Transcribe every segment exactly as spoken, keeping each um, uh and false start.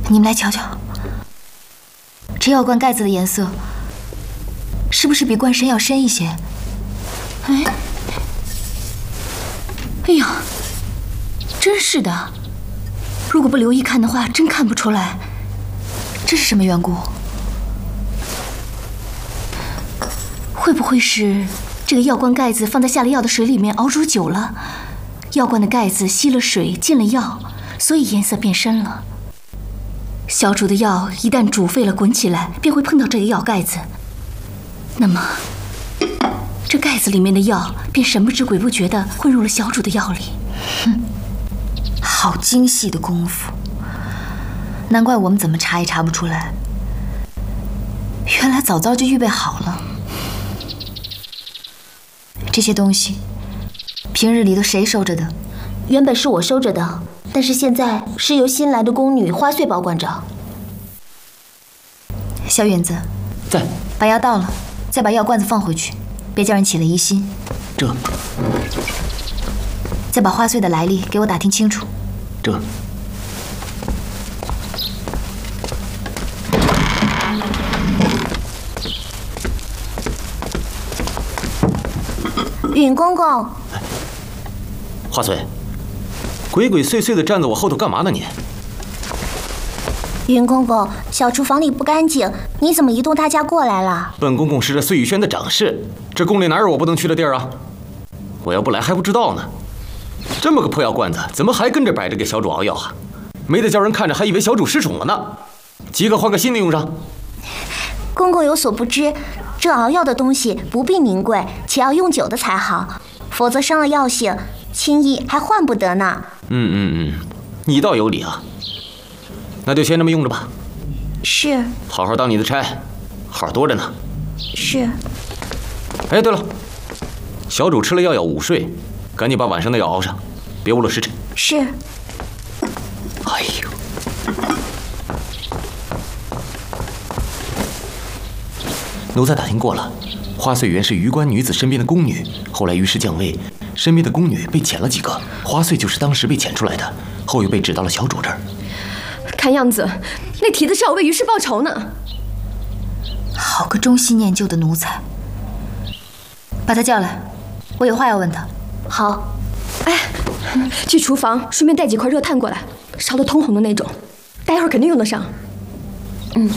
你们来瞧瞧，这药罐盖子的颜色，是不是比罐身要深一些？哎，哎呀，真是的！如果不留意看的话，真看不出来。这是什么缘故？会不会是这个药罐盖子放在下了药的水里面熬煮久了，药罐的盖子吸了水进了药，所以颜色变深了？小煮的药一旦煮沸了滚起来，便会碰到这个药盖子，那么这盖子里面的药便神不知鬼不觉地混入了小煮的药里。哼，好精细的功夫，难怪我们怎么查也查不出来。原来早早就预备好了。这些东西平日里都谁收着的？ 原本是我收着的，但是现在是由新来的宫女花穗保管着。 小允子， 在。 把药倒了，再把药罐子放回去，别叫人起了疑心。 这。 再把花穗的来历给我打听清楚。 这。 允公公， 花穗，鬼鬼祟祟的站在我后头干嘛呢你？ 允公公，小厨房里不干净，你怎么移动大家过来了？ 本公公是这碎玉轩的长侍，这宫里哪有我不能去的地儿啊？我要不来还不知道呢。这么个破药罐子，怎么还跟着摆着给小主熬药啊？没得叫人看着还以为小主失宠了呢。即刻换个新的用上。 公公有所不知，这熬药的东西不必名贵，且要用久的才好，否则伤了药性，轻易还换不得呢。 嗯嗯嗯，你倒有理啊。那就先这么用着吧。 是。 好好当你的差，好多着呢。 是。 哎，对了，小主吃了药要午睡，赶紧把晚上的药熬上，别误了时辰。 是。 哎呦。奴才打听过了，花穗原是余官女子身边的宫女，后来余氏降位，身边的宫女被遣了几个，花穗就是当时被遣出来的，后又被指到了小主这儿。 看样子，那蹄子是要为余氏报仇呢。 好个忠心念旧的奴才！把他叫来，我有话要问他。 好。 哎，去厨房顺便带几块热炭过来，烧得通红的那种，待会儿肯定用得上。 嗯。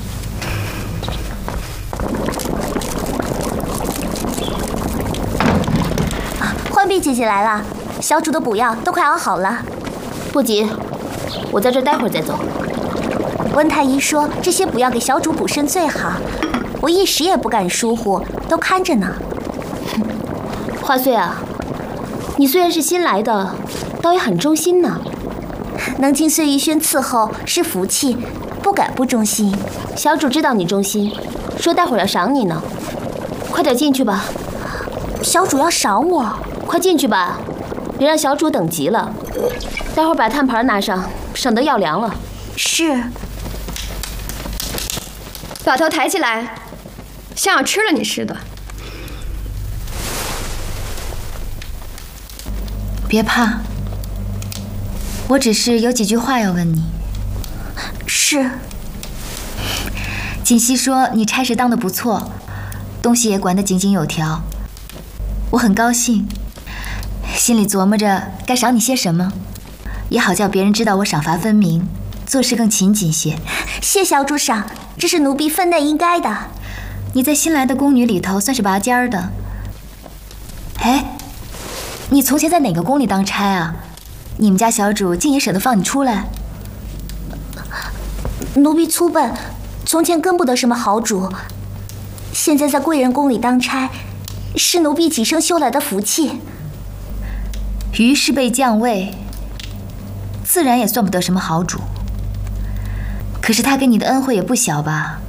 浣碧姐姐来了，小主的补药都快熬好了。 不急，我在这待会儿再走。 温太医说这些补药给小主补身最好，我一时也不敢疏忽，都看着呢。 花穗啊，你虽然是新来的，倒也很忠心呢。 能经碎玉轩伺候是福气，不敢不忠心。 小主知道你忠心，说待会儿要赏你呢。快点进去吧。 小主要赏我？ 快进去吧，别让小主等急了。待会儿把炭盘拿上，省得药凉了。 是。 把头抬起来，像要吃了你似的。 别怕，我只是有几句话要问你。 是。 锦溪说你差事当得不错，东西也管得井井有条，我很高兴，心里琢磨着该赏你些什么，也好叫别人知道我赏罚分明，做事更勤谨些。 谢小主赏，这是奴婢分内应该的。 你在新来的宫女里头算是拔尖儿的。哎，你从前在哪个宫里当差啊？你们家小主竟也舍得放你出来？ 奴婢粗笨，从前跟不得什么好主，现在在贵人宫里当差，是奴婢几生修来的福气。 于是被降位，自然也算不得什么好主。可是他给你的恩惠也不小吧？